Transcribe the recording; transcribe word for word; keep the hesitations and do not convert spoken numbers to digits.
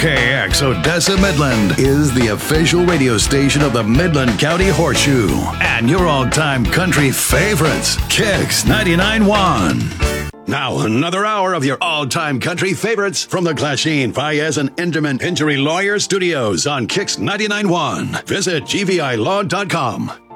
K X Odessa Midland is the official radio station of the Midland County Horseshoe. And your all-time country favorites, Kix ninety-nine point one. Now, another hour of your all-time country favorites from the Glasheen, Fayez, and Inderman Injury Lawyer Studios on Kix ninety-nine point one. Visit G V I law dot com.